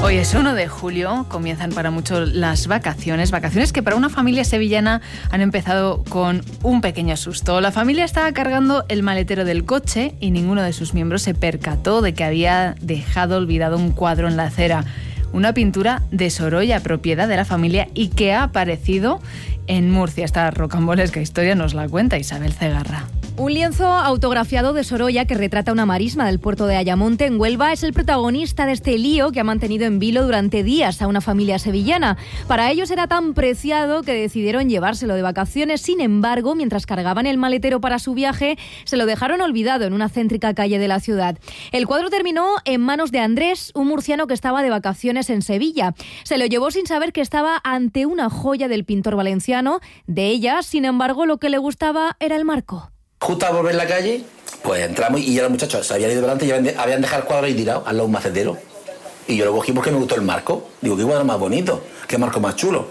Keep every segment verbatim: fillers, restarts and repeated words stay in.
Hoy es uno de julio, comienzan para muchos las vacaciones, vacaciones que para una familia sevillana han empezado con un pequeño susto. La familia estaba cargando el maletero del coche y ninguno de sus miembros se percató de que había dejado olvidado un cuadro en la acera. Una pintura de Sorolla, propiedad de la familia y que ha aparecido en Murcia. Esta rocambolesca historia nos la cuenta Isabel Cegarra. Un lienzo autografiado de Sorolla que retrata una marisma del puerto de Ayamonte en Huelva es el protagonista de este lío que ha mantenido en vilo durante días a una familia sevillana. Para ellos era tan preciado que decidieron llevárselo de vacaciones. Sin embargo, mientras cargaban el maletero para su viaje, se lo dejaron olvidado en una céntrica calle de la ciudad. El cuadro terminó en manos de Andrés, un murciano que estaba de vacaciones en Sevilla. Se lo llevó sin saber que estaba ante una joya del pintor valenciano. De ella, sin embargo, lo que le gustaba era el marco. Justo al volver la calle, pues entramos y ya los muchachos se habían ido delante y habían dejado el cuadro ahí tirado, al lado de un macetero. Y yo lo cogí porque me gustó el marco. Digo, qué cuadro más bonito, qué marco más chulo.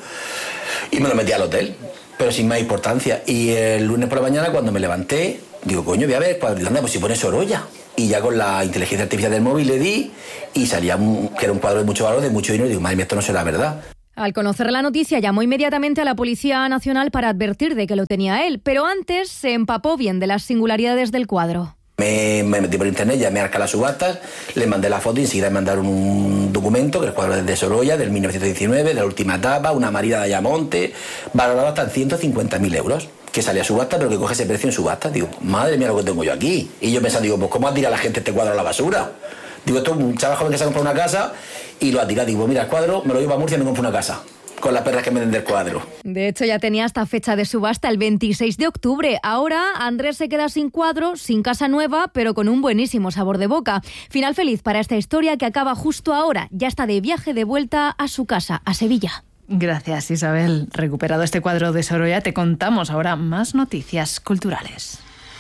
Y me lo metí al hotel, pero sin más importancia. Y el lunes por la mañana, cuando me levanté, digo, coño, voy a ver, pues, anda, pues si pone Sorolla. Y ya con la inteligencia artificial del móvil le di y salía un, que era un cuadro de mucho valor, de mucho dinero. Y digo, madre mía, esto no será verdad. Al conocer la noticia, llamó inmediatamente a la Policía Nacional para advertir de que lo tenía él, pero antes se empapó bien de las singularidades del cuadro. Me, me metí por internet, llamé a las subastas, les mandé la foto y enseguida me mandaron un documento, que el cuadro es de Sorolla, del mil novecientos diecinueve, de la última etapa, una marina de Ayamonte, valorado hasta en ciento cincuenta mil euros. Que salía a subasta, pero que coge ese precio en subasta. Digo, madre mía lo que tengo yo aquí. Y yo pensando, digo, pues ¿cómo ha tirado la gente este cuadro a la basura? Digo, esto es un chaval joven que se ha comprado una casa y lo ha tirado. Digo, mira, el cuadro me lo llevo a Murcia y me compro una casa. Con las perras que me den del cuadro. De hecho, ya tenía esta fecha de subasta, el veintiséis de octubre. Ahora Andrés se queda sin cuadro, sin casa nueva, pero con un buenísimo sabor de boca. Final feliz para esta historia que acaba justo ahora. Ya está de viaje de vuelta a su casa, a Sevilla. Gracias, Isabel. Recuperado este cuadro de Sorolla, te contamos ahora más noticias culturales.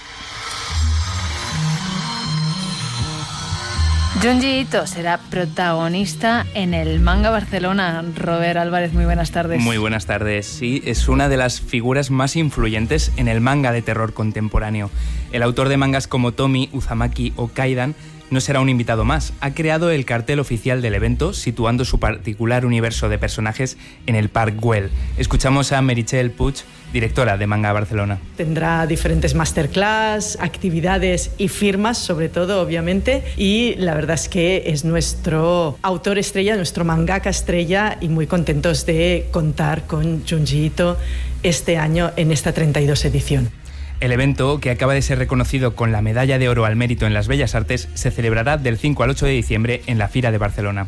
Junji Ito será protagonista en el Manga Barcelona. Robert Álvarez, muy buenas tardes. Muy buenas tardes. Sí, es una de las figuras más influyentes en el manga de terror contemporáneo. El autor de mangas como Tomi, Uzumaki o Kaidan no será un invitado más. Ha creado el cartel oficial del evento, situando su particular universo de personajes en el Park Güell. Escuchamos a Meritxell Puig, directora de Manga Barcelona. Tendrá diferentes masterclass, actividades y firmas, sobre todo, obviamente, y la verdad es que es nuestro autor estrella, nuestro mangaka estrella, y muy contentos de contar con Junji Ito este año en esta treinta y dos edición. El evento, que acaba de ser reconocido con la Medalla de Oro al Mérito en las Bellas Artes, se celebrará del cinco al ocho de diciembre en la Fira de Barcelona.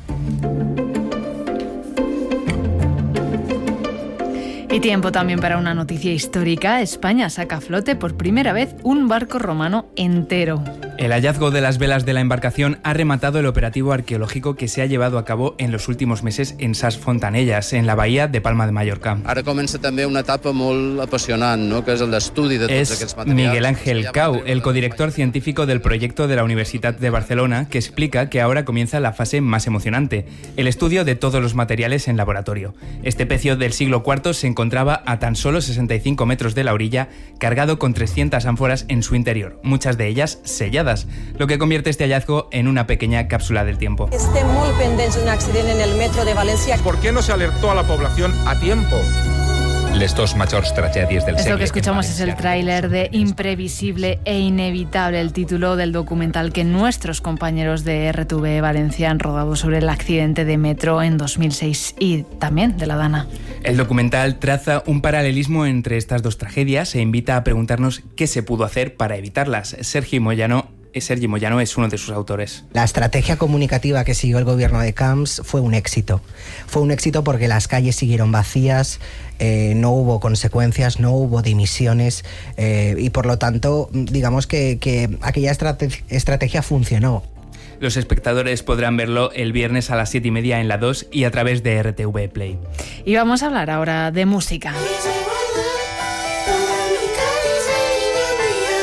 Y tiempo también para una noticia histórica. España saca a flote por primera vez un barco romano entero. El hallazgo de las velas de la embarcación ha rematado el operativo arqueológico que se ha llevado a cabo en los últimos meses en Sas Fontanelles, en la bahía de Palma de Mallorca. Ara comença també una etapa molt apassionant, no? Que és el d'estudi de tots es aquests materials. Miguel Ángel Cau, el codirector científico del proyecto de la Universidad de Barcelona, que explica que ahora comienza la fase más emocionante, el estudio de todos los materiales en laboratorio. Este pecio del siglo cuarto se encontraba a tan solo sesenta y cinco metros de la orilla, cargado con trescientas ánforas en su interior, muchas de ellas selladas, lo que convierte este hallazgo en una pequeña cápsula del tiempo. Estem molt pendents d'un accident en el metro de València. ¿Por qué no se alertó a la población a tiempo? Les dos mayores tragedias del Esto segle. que escuchamos es el tráiler de Imprevisible e Inevitable, el título del documental que nuestros compañeros de R T V Valencia han rodado sobre el accidente de metro en dos mil seis y también de la Dana. El documental traza un paralelismo entre estas dos tragedias e invita a preguntarnos qué se pudo hacer para evitarlas. Sergi Moyano Sergi Moyano es uno de sus autores. La estrategia comunicativa que siguió el gobierno de Camps fue un éxito. Fue un éxito porque las calles siguieron vacías, eh, no hubo consecuencias, no hubo dimisiones eh, y por lo tanto, digamos que, que aquella estrate- estrategia funcionó. Los espectadores podrán verlo el viernes a las siete y media en la dos y a través de R T V Play. Y vamos a hablar ahora de música.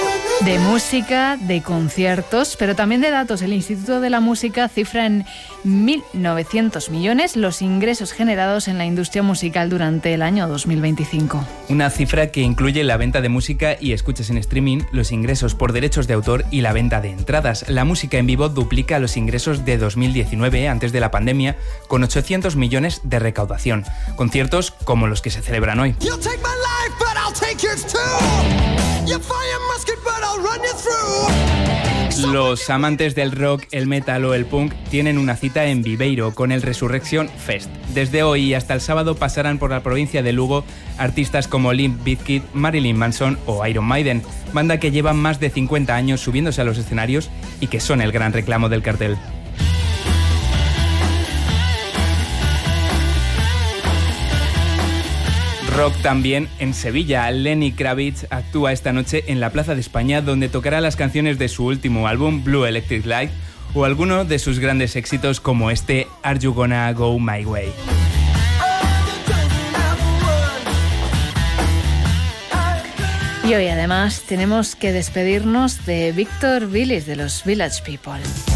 De música, de conciertos, pero también de datos. El Instituto de la Música cifra en mil novecientos millones los ingresos generados en la industria musical durante el año dos mil veinticinco. Una cifra que incluye la venta de música y escuchas en streaming, los ingresos por derechos de autor y la venta de entradas. La música en vivo duplica los ingresos de dos mil diecinueve, antes de la pandemia, con ochocientos millones de recaudación. Conciertos como los que se celebran hoy. Los amantes del rock, el metal o el punk tienen una cita en Viveiro con el Resurrection Fest. Desde hoy hasta el sábado pasarán por la provincia de Lugo artistas como Limp Bizkit, Marilyn Manson o Iron Maiden, banda que llevan más de cincuenta años subiéndose a los escenarios y que son el gran reclamo del cartel. Rock también en Sevilla. Lenny Kravitz actúa esta noche en la Plaza de España, donde tocará las canciones de su último álbum, Blue Electric Light, o alguno de sus grandes éxitos como este Are You Gonna Go My Way. Y hoy además tenemos que despedirnos de Víctor Willis de los Village People.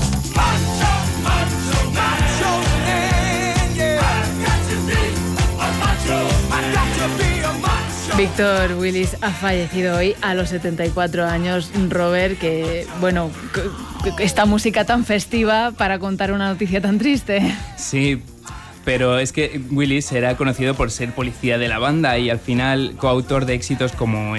Víctor Willis ha fallecido hoy a los setenta y cuatro años. Robert, que bueno, esta música tan festiva para contar una noticia tan triste. Sí, pero es que Willis era conocido por ser policía de la banda y al final coautor de éxitos como